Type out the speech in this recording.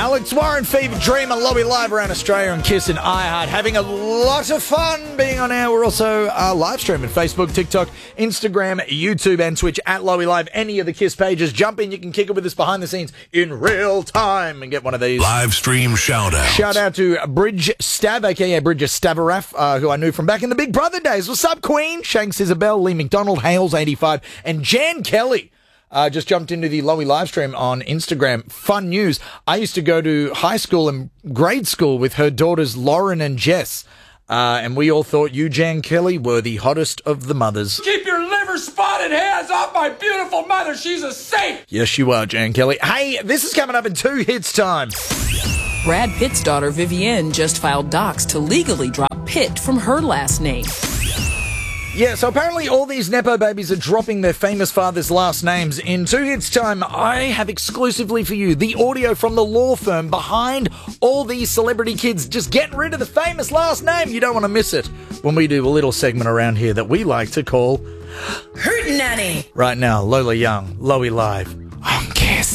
Alex Warren, Fever Dream, and Lobby Live around Australia and Kiss and iHeart. Having a lot of fun being on air. We're also live streaming Facebook, TikTok, Instagram, YouTube, and Twitch at Lobby Live. Any of the Kiss pages. Jump in. You can kick it with us behind the scenes in real time and get one of these. Live stream shout out. Shout out to Bridge Stav, aka Bridge Stavaraff, who I knew from back in the Big Brother days. What's up, Queen? Shanks Isabel, Lee McDonald, Hales 85, and Jan Kelly. Just jumped into the Lowy live stream on Instagram. Fun news. I used to go to high school and grade school with her daughters Lauren and Jess. And we all thought you, Jan Kelly, were the hottest of the mothers. Keep your liver spotted hands off my beautiful mother. She's a saint. Yes, you are, Jan Kelly. Hey, this is coming up in 2 hits time. Brad Pitt's daughter Vivienne just filed docs to legally drop Pitt from her last name. Yeah, so apparently all these Nepo babies are dropping their famous father's last names. In 2 hits time, I have exclusively for you the audio from the law firm behind all these celebrity kids just getting rid of the famous last name. You don't want to miss it when we do a little segment around here that we like to call Hootenanny. right now. Lola Young, Lowy Live.